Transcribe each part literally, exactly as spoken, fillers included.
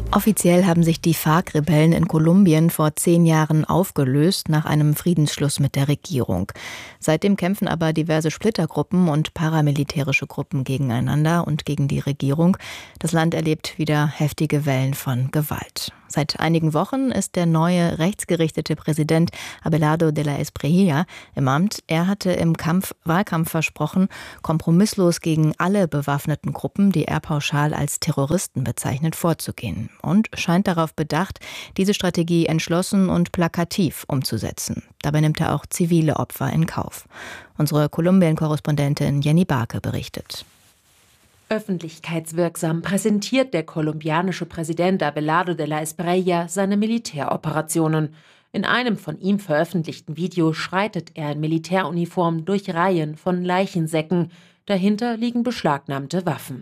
Offiziell haben sich die FARC-Rebellen in Kolumbien vor zehn Jahren aufgelöst nach einem Friedensschluss mit der Regierung. Seitdem kämpfen aber diverse Splittergruppen und paramilitärische Gruppen gegeneinander und gegen die Regierung. Das Land erlebt wieder heftige Wellen von Gewalt. Seit einigen Wochen ist der neue rechtsgerichtete Präsident Abelardo de la Espriella im Amt. Er hatte im Kampf, Wahlkampf versprochen, kompromisslos gegen alle bewaffneten Gruppen, die er pauschal als Terroristen bezeichnet, vorzugehen. Und scheint darauf bedacht, diese Strategie entschlossen und plakativ umzusetzen. Dabei nimmt er auch zivile Opfer in Kauf. Unsere Kolumbien-Korrespondentin Jenny Barke berichtet. Öffentlichkeitswirksam präsentiert der kolumbianische Präsident Abelardo de la Espriella seine Militäroperationen. In einem von ihm veröffentlichten Video schreitet er in Militäruniform durch Reihen von Leichensäcken. Dahinter liegen beschlagnahmte Waffen.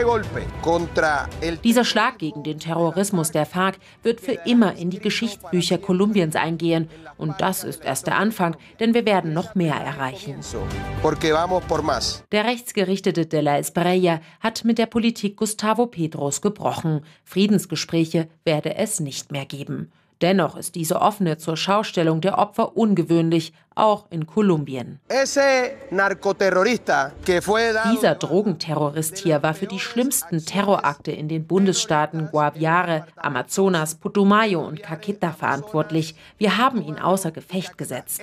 Dieser Schlag gegen den Terrorismus der FARC wird für immer in die Geschichtsbücher Kolumbiens eingehen. Und das ist erst der Anfang, denn wir werden noch mehr erreichen. Der rechtsgerichtete de la Espriella hat mit der Politik Gustavo Petros gebrochen. Friedensgespräche werde es nicht mehr geben. Dennoch ist diese offene Zurschaustellung der Opfer ungewöhnlich, auch in Kolumbien. Dieser Drogenterrorist hier war für die schlimmsten Terrorakte in den Bundesstaaten Guaviare, Amazonas, Putumayo und Caqueta verantwortlich. Wir haben ihn außer Gefecht gesetzt.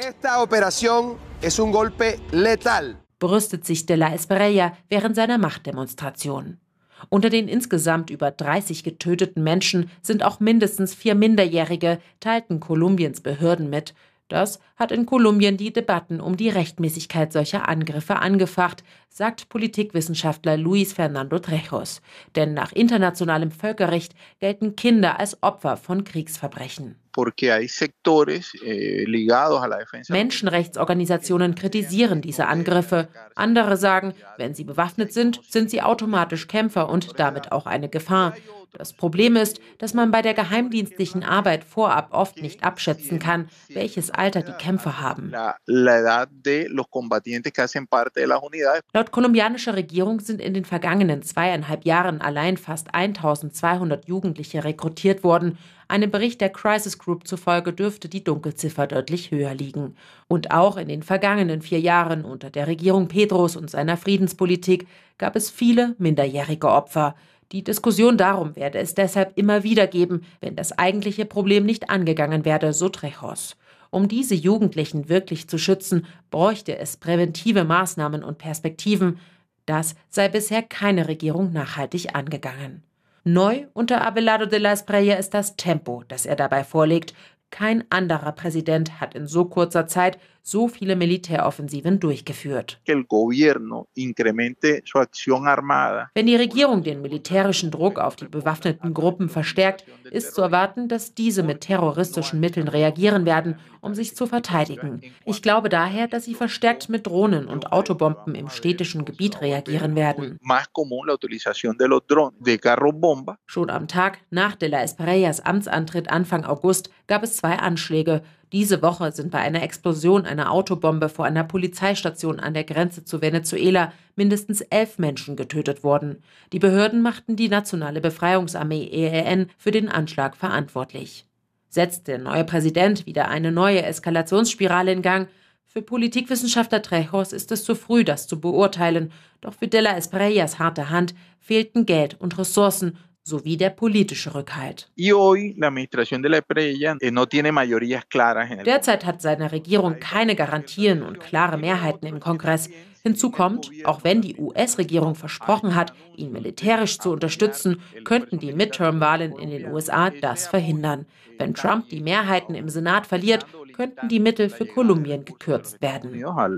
Brüstet sich de la Espriella während seiner Machtdemonstration. Unter den insgesamt über dreißig getöteten Menschen sind auch mindestens vier Minderjährige, teilten Kolumbiens Behörden mit. Das hat in Kolumbien die Debatten um die Rechtmäßigkeit solcher Angriffe angefacht, sagt Politikwissenschaftler Luis Fernando Trejos. Denn nach internationalem Völkerrecht gelten Kinder als Opfer von Kriegsverbrechen. Menschenrechtsorganisationen kritisieren diese Angriffe. Andere sagen, wenn sie bewaffnet sind, sind sie automatisch Kämpfer und damit auch eine Gefahr. Das Problem ist, dass man bei der geheimdienstlichen Arbeit vorab oft nicht abschätzen kann, welches Alter die Kämpfer haben. Laut kolumbianischer Regierung sind in den vergangenen zweieinhalb Jahren allein fast eintausendzweihundert Jugendliche rekrutiert worden. Einem Bericht der Crisis Group zufolge dürfte die Dunkelziffer deutlich höher liegen. Und auch in den vergangenen vier Jahren unter der Regierung Petros und seiner Friedenspolitik gab es viele minderjährige Opfer. Die Diskussion darum werde es deshalb immer wieder geben, wenn das eigentliche Problem nicht angegangen werde, so Trejos. Um diese Jugendlichen wirklich zu schützen, bräuchte es präventive Maßnahmen und Perspektiven. Das sei bisher keine Regierung nachhaltig angegangen. Neu unter Abelardo de la Espriella ist das Tempo, das er dabei vorlegt. Kein anderer Präsident hat in so kurzer Zeit so viele Militäroffensiven durchgeführt. Wenn die Regierung den militärischen Druck auf die bewaffneten Gruppen verstärkt, ist zu erwarten, dass diese mit terroristischen Mitteln reagieren werden, um sich zu verteidigen. Ich glaube daher, dass sie verstärkt mit Drohnen und Autobomben im städtischen Gebiet reagieren werden. Schon am Tag nach de la Espriellas Amtsantritt Anfang August gab es zwei Anschläge. Diese Woche sind bei einer Explosion einer Autobombe vor einer Polizeistation an der Grenze zu Venezuela mindestens elf Menschen getötet worden. Die Behörden machten die Nationale Befreiungsarmee E L N für den Anschlag verantwortlich. Setzt der neue Präsident wieder eine neue Eskalationsspirale in Gang? Für Politikwissenschaftler Trejos ist es zu früh, das zu beurteilen. Doch für de la Espriellas harte Hand fehlten Geld und Ressourcen sowie der politische Rückhalt. Derzeit hat seine Regierung keine Garantien und klare Mehrheiten im Kongress. Hinzu kommt, auch wenn die U S-Regierung versprochen hat, ihn militärisch zu unterstützen, könnten die Midterm-Wahlen in den U S A das verhindern. Wenn Trump die Mehrheiten im Senat verliert, könnten die Mittel für Kolumbien gekürzt werden.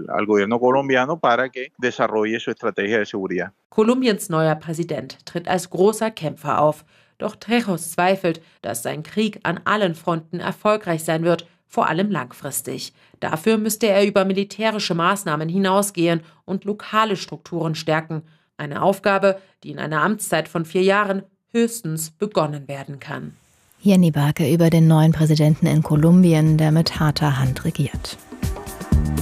Kolumbiens neuer Präsident tritt als großer Kämpfer auf. Doch Trejos zweifelt, dass sein Krieg an allen Fronten erfolgreich sein wird, vor allem langfristig. Dafür müsste er über militärische Maßnahmen hinausgehen und lokale Strukturen stärken. Eine Aufgabe, die in einer Amtszeit von vier Jahren höchstens begonnen werden kann. Jenny Barke über den neuen Präsidenten in Kolumbien, der mit harter Hand regiert.